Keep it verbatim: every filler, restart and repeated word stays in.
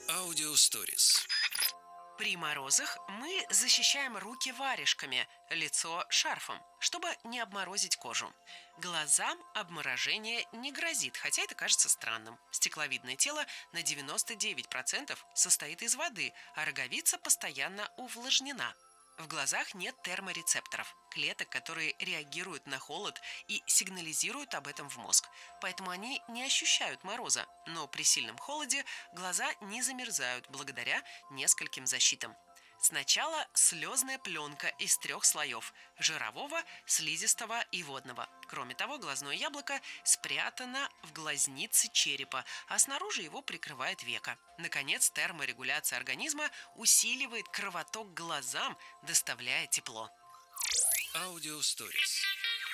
Аудиосторис. При морозах мы защищаем руки варежками, лицо шарфом, чтобы не обморозить кожу. Глазам обморожение не грозит, хотя это кажется странным. Стекловидное тело на девяносто девять процентов состоит из воды, а роговица постоянно увлажнена. В глазах нет терморецепторов, клеток, которые реагируют на холод и сигнализируют об этом в мозг. Поэтому они не ощущают мороза, но при сильном холоде глаза не замерзают благодаря нескольким защитам. Сначала слезная пленка из трех слоев – жирового, слизистого и водного. Кроме того, глазное яблоко спрятано в глазнице черепа, а снаружи его прикрывает века. Наконец, терморегуляция организма усиливает кровоток к глазам, доставляя тепло. Аудиосторис.